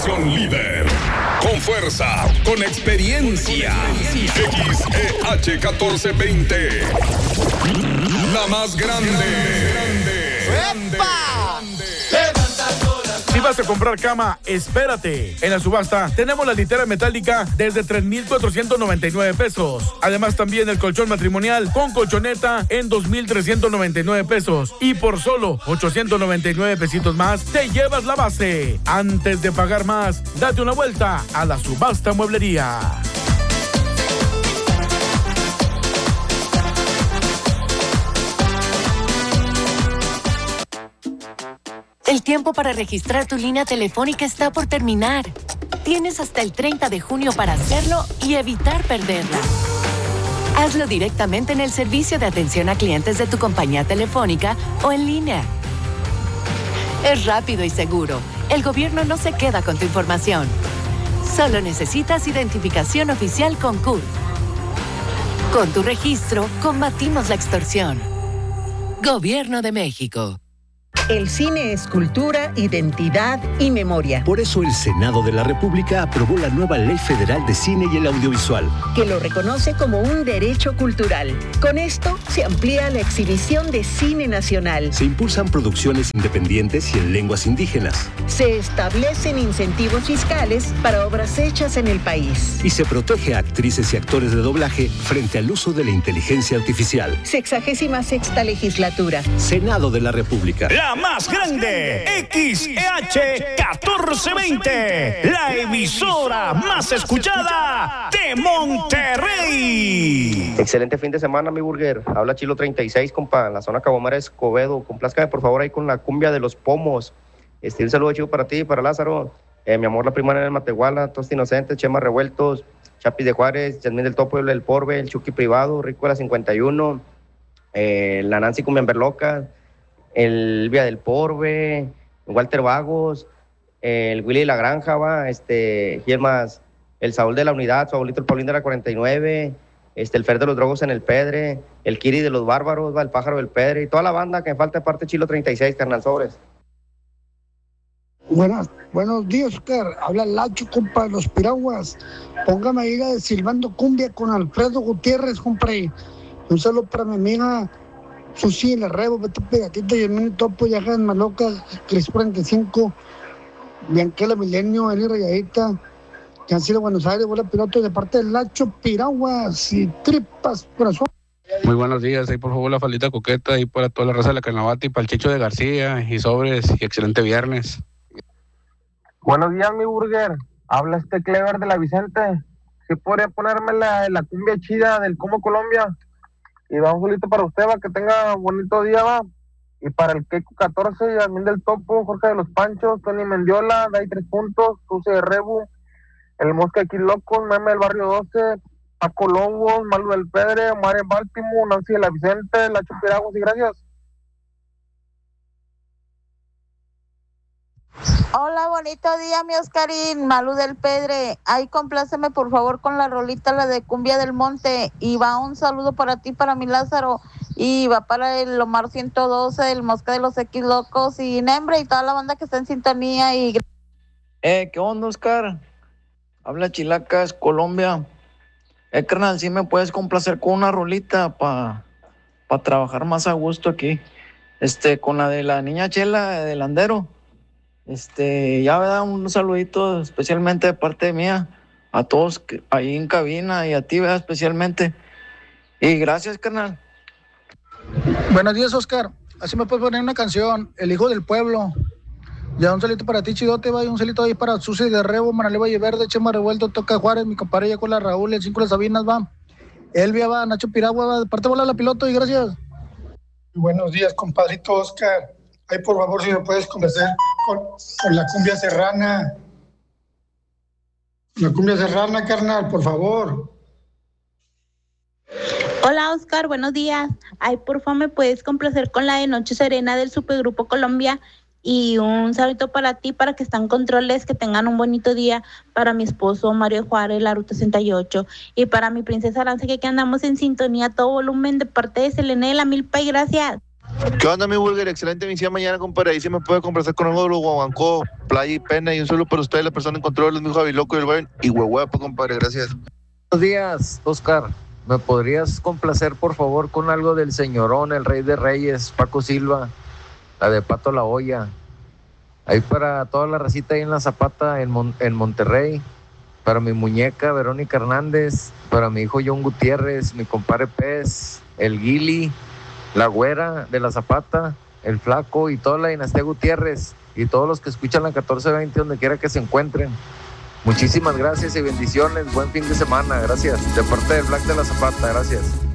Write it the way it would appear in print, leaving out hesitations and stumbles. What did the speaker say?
estación líder. Con fuerza, con experiencia. XEH 1420. La más grande. ¡Epa! Si vas a comprar cama, espérate. En la subasta tenemos la litera metálica desde 3,499 pesos. Además también el colchón matrimonial con colchoneta en 2,399 pesos. Y por solo 899 pesitos más te llevas la base. Antes de pagar más, date una vuelta a la subasta mueblería. El tiempo para registrar tu línea telefónica está por terminar. Tienes hasta el 30 de junio para hacerlo y evitar perderla. Hazlo directamente en el servicio de atención a clientes de tu compañía telefónica o en línea. Es rápido y seguro. El gobierno no se queda con tu información. Solo necesitas identificación oficial con CURP. Con tu registro, combatimos la extorsión. Gobierno de México. El cine es cultura, identidad y memoria. Por eso el Senado de la República aprobó la nueva Ley Federal de Cine y el Audiovisual, que lo reconoce como un derecho cultural. Con esto se amplía la exhibición de cine nacional. Se impulsan producciones independientes y en lenguas indígenas. Se establecen incentivos fiscales para obras hechas en el país. Y se protege a actrices y actores de doblaje frente al uso de la inteligencia artificial. 66ª legislatura. Senado de la República. La más grande, XEH 1420, la emisora más escuchada de Monterrey. Excelente fin de semana, mi burger. Habla Chilo 36, compa, en la zona Cabomera Escobedo. Complázcame, por favor, ahí con la cumbia de los pomos. Un saludo chido para ti y para Lázaro. Mi amor, la prima en el Matehuala, Tosti Inocentes, Chema Revueltos, Chapis de Juárez, Yasmín del Topo, el Porbe, el Chucky Privado, Rico de la 51, la Nancy Cumbiamberloca, el Vía del Porbe, Walter Vagos, el Willy de la Granja, y más, el Saúl de la Unidad, su abuelito el Paulín de la 49, el Fer de los Drogos en el Pedre, el Kiri de los Bárbaros, el Pájaro del Pedre, y toda la banda que me falta de parte Chilo 36, carnal, sobres. Buenos días, Oscar. Habla Lacho, compa, de los Piraguas. Póngame ahí de Silbando Cumbia con Alfredo Gutiérrez, compa. Un saludo para mi amiga Susi, el Arrebo, Beto Pegatita, Yermín Topo, Yajas Maloca, Cris 45, Bianquela Milenio, Eli Rayadita, Cancino Buenos Aires, bola piloto de parte del Lacho, Piraguas y Tripas Corazón. Muy buenos días, ahí por favor la faldita coqueta, ahí para toda la raza de la Canavata y para el Checho de García, y sobres, y excelente viernes. Buenos días, mi burger. Habla Clever de la Vicente. ¿Sí podría ponerme la cumbia chida del Como Colombia? Y va un solito para usted, va, que tenga bonito día, va. Y para el Keiko 14, Yasmín del Topo, Jorge de los Panchos, Tony Mendiola, Dai 3 puntos, Suce de Rebu, el Mosca aquí Locos, Meme del Barrio 12, Paco Lobos, Malu del Pedre, Omar en Báltimo, Nancy de la Vicente, Lacho Piragos, y gracias. Hola, bonito día, mi Oscarín, Malu del Pedre. Ahí compláceme, por favor, con la rolita, la de Cumbia del Monte. Y va un saludo para ti, para mi Lázaro. Y va para el Omar 112, el Mosca de los X Locos y Nembre y toda la banda que está en sintonía. Y ¿Qué onda, Oscar? Habla Chilacas, Colombia. Carnal, ¿sí me puedes complacer con una rolita para trabajar más a gusto aquí? Con la de la niña Chela de Landero. Ya me da un saludito especialmente de parte mía a todos ahí en cabina y a ti, ¿verdad? Especialmente. Y gracias, carnal. Buenos días, Oscar. Así me puedes poner una canción, El Hijo del Pueblo. Ya un salito para ti, Chidote, va, y un salito ahí para Susi de Rebo, Manale Valle Verde, Chema Revuelto, Toca Juárez, mi compadre ya con la Raúl, el 5 de las Sabinas, va. Elvia, va, Nacho Piragua, va. De parte bola la piloto y gracias. Buenos días, compadrito Oscar. Ahí, por favor, si me puedes conversar con la cumbia serrana. La cumbia serrana, carnal, por favor. Hola, Oscar, buenos días. Ay, por favor, me puedes complacer con la de Noche Serena del Supergrupo Colombia. Y un saludo para ti, para que están controles, que tengan un bonito día. Para mi esposo Mario Juárez, la Ruta 68. Y para mi princesa Aranza, que aquí andamos en sintonía a todo volumen, de parte de Selene de la Milpa, y gracias. ¿Qué onda, mi burger? Excelente misión mañana, compadre. Ahí sí me puede complacer con algo de los guaguancó. Playa y Pena. Y un saludo para ustedes, la persona en control, mi hijo Aviloco y el buen y huehuepa, compadre. Gracias. Buenos días, Oscar. ¿Me podrías complacer, por favor, con algo del señorón, el rey de reyes, Paco Silva, la de Pato La Olla? Ahí para toda la racita ahí en La Zapata, en Monterrey. Para mi muñeca, Verónica Hernández. Para mi hijo John Gutiérrez, mi compadre Pez, el Guili, la güera de La Zapata, el Flaco y toda la dinastía Gutiérrez. Y todos los que escuchan la 1420, donde quiera que se encuentren. Muchísimas gracias y bendiciones. Buen fin de semana. Gracias. De parte del Black de La Zapata. Gracias.